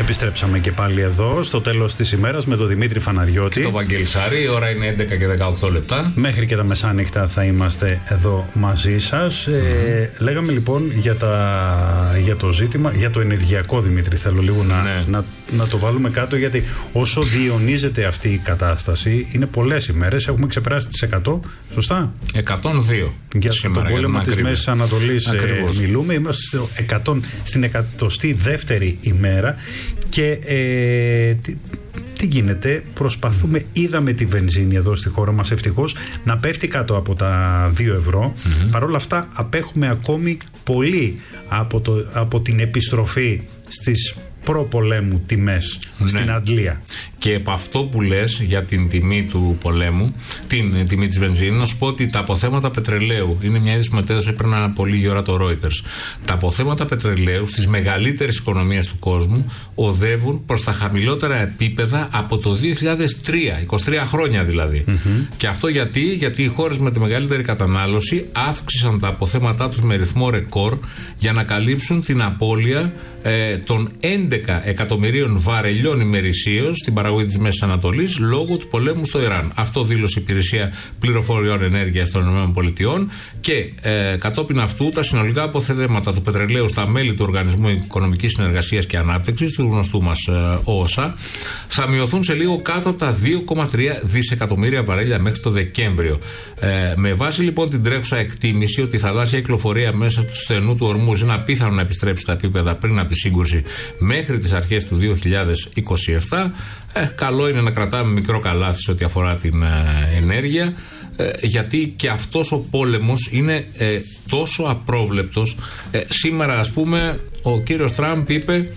Επιστρέψαμε και πάλι εδώ στο τέλος της ημέρας με τον Δημήτρη Φαναριώτη. Και τον Βαγγέλη Σαρή, η ώρα είναι 11 και 18 λεπτά. Μέχρι και τα μεσάνυχτα θα είμαστε εδώ μαζί σας. Λέγαμε λοιπόν για το ζήτημα, για το ενεργειακό, Δημήτρη. Θέλω λίγο να το βάλουμε κάτω, γιατί όσο διαιωνίζεται αυτή η κατάσταση, είναι πολλές ημέρες, έχουμε ξεπεράσει τις 100, σωστά? 102. Για τον πόλεμο της Μέσης Ανατολής μιλούμε. Είμαστε στην 102η ημέρα και τι γίνεται? Προσπαθούμε, είδαμε τη βενζίνη εδώ στη χώρα μας ευτυχώς να πέφτει κάτω από τα 2 ευρώ. Παρ' όλα αυτά απέχουμε ακόμη πολύ από την επιστροφή στις προπολέμου τιμές στην Αντλία. Και από αυτό που λες για την τιμή του πολέμου, την τιμή της βενζίνης, να σου πω ότι τα αποθέματα πετρελαίου, είναι μια είδηση που μετέδωσε πριν από λίγη ώρα το Reuters. Τα αποθέματα πετρελαίου στις μεγαλύτερες οικονομίες του κόσμου οδεύουν προς τα χαμηλότερα επίπεδα από το 2003, 23 χρόνια δηλαδή. Και αυτό γιατί οι χώρες με τη μεγαλύτερη κατανάλωση αύξησαν τα αποθέματά τους με ρυθμό ρεκόρ για να καλύψουν την απώλεια των 11 εκατομμυρίων βαρελιών ημερησίως στην παραγωγή της Μέσης Ανατολής λόγω του πολέμου στο Ιράν. Αυτό δήλωσε η Υπηρεσία Πληροφοριών Ενέργειας των ΗΠΑ και κατόπιν αυτού τα συνολικά αποθέματα του πετρελαίου στα μέλη του Οργανισμού Οικονομικής Συνεργασίας και Ανάπτυξης, του γνωστού μας ΟΟΣΑ, θα μειωθούν σε λίγο κάτω από τα 2,3 δισεκατομμύρια βαρέλια μέχρι το Δεκέμβριο. Με βάση λοιπόν την τρέχουσα εκτίμηση ότι η θαλάσσια κυκλοφορία μέσα του στενού του Ορμούζ είναι απίθανο να επιστρέψει στα επίπεδα πριν από τη σύγκρουση μέχρι τις αρχές του 2027, καλό είναι να κρατάμε μικρό καλάθι σε ό,τι αφορά την ενέργεια, γιατί και αυτός ο πόλεμος είναι τόσο απρόβλεπτος. Σήμερα, ας πούμε, ο κύριος Τραμπ είπε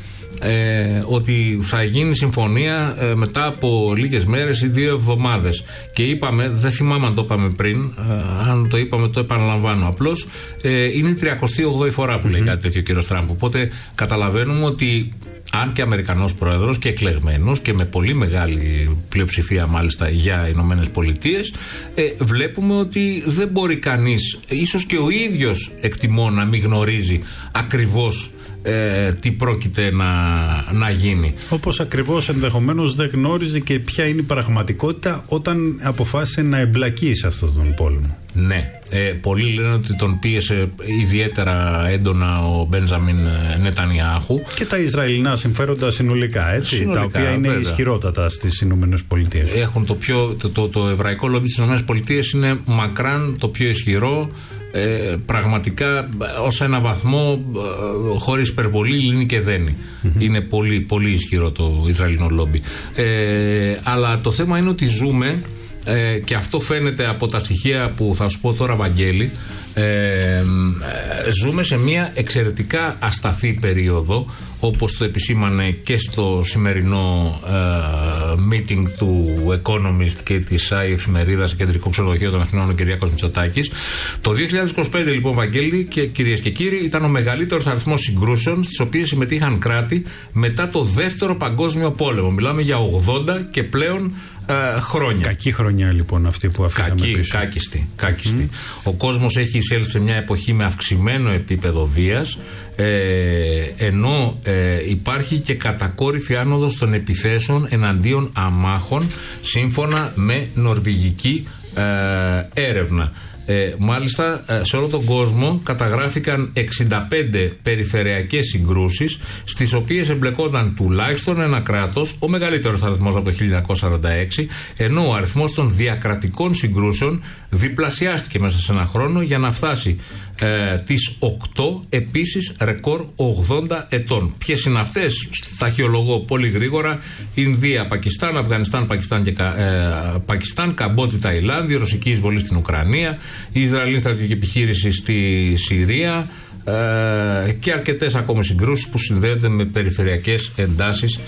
ότι θα γίνει συμφωνία μετά από λίγες μέρες ή 2 εβδομάδες. Και είπαμε, δεν θυμάμαι αν το είπαμε πριν, αν το είπαμε το επαναλαμβάνω απλώς, είναι η 38η φορά που λέει κάτι τέτοιο ο κύριος Τραμπ. Οπότε καταλαβαίνουμε ότι αν και Αμερικανός πρόεδρος και εκλεγμένος και με πολύ μεγάλη πλειοψηφία μάλιστα για Ηνωμένες Πολιτείες, βλέπουμε ότι δεν μπορεί κανείς, ίσως και ο ίδιος εκτιμώ, να μην γνωρίζει ακριβώς τι πρόκειται να γίνει. Όπως ακριβώς ενδεχομένως δεν γνώριζε και ποια είναι η πραγματικότητα όταν αποφάσισε να εμπλακεί σε αυτόν τον πόλεμο. Ναι. Πολλοί λένε ότι τον πίεσε ιδιαίτερα έντονα ο Μπέντζαμιν Νετανιάχου. Και τα Ισραηλινά συμφέροντα συνολικά, έτσι. Συνολικά, τα οποία είναι ισχυρότατα στις Ηνωμένες Πολιτείες. Έχουν το εβραϊκό λόμπι στις Ηνωμένες Πολιτείες είναι μακράν το πιο ισχυρό. Πραγματικά ως ένα βαθμό, χωρίς υπερβολή, λύνει και δένει. Είναι πολύ, πολύ ισχυρό το Ισραηλινό λόμπι. Αλλά το θέμα είναι ότι ζούμε, και αυτό φαίνεται από τα στοιχεία που θα σου πω τώρα, Βαγγέλη, ζούμε σε μια εξαιρετικά ασταθή περίοδο, όπως το επισήμανε και στο σημερινό meeting του Economist και της ΆΗ εφημερίδας, κεντρικό ξενοδοχείο των Αθηνών, ο Κυριάκος Μητσοτάκης. Το 2025 λοιπόν, Βαγγέλη και κυρίες και κύριοι, ήταν ο μεγαλύτερος αριθμός συγκρούσεων στις οποίες συμμετείχαν κράτη μετά το Δεύτερο Παγκόσμιο Πόλεμο. Μιλάμε για 80 και πλέον χρόνια. Κακή χρονιά λοιπόν αυτή που αφήσαμε πίσω. Κάκιστη. Ο κόσμος έχει εισέλθει σε μια εποχή με αυξημένο επίπεδο βίας, ενώ υπάρχει και κατακόρυφη άνοδος των επιθέσεων εναντίον αμάχων, σύμφωνα με νορβηγική έρευνα. Μάλιστα, σε όλο τον κόσμο καταγράφηκαν 65 περιφερειακές συγκρούσεις, στις οποίες εμπλεκόταν τουλάχιστον ένα κράτος, ο μεγαλύτερος αριθμός από το 1946, ενώ ο αριθμός των διακρατικών συγκρούσεων διπλασιάστηκε μέσα σε ένα χρόνο για να φτάσει τις 8 επίσης ρεκόρ 80 ετών. Ποιες είναι αυτές? Τα αρχαιολογώ πολύ γρήγορα: Ινδία, Πακιστάν, Αφγανιστάν, Πακιστάν, Καμπότζη, Ταϊλάνδη, ρωσική εισβολή στην Ουκρανία, η Ισραηλινή στρατιωτική επιχείρηση στη Συρία και αρκετές ακόμη συγκρούσεις που συνδέονται με περιφερειακές εντάσεις